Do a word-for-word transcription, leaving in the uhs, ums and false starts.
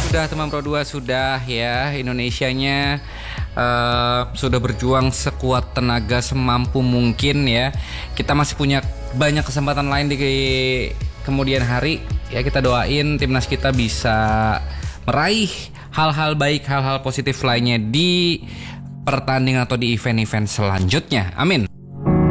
sudah, teman Pro dua sudah ya. Indonesianya uh, sudah berjuang sekuat tenaga semampu mungkin ya. Kita masih punya banyak kesempatan lain di kemudian hari ya. Kita doain timnas kita bisa meraih hal-hal baik, hal-hal positif lainnya di pertandingan atau di event-event selanjutnya. Amin.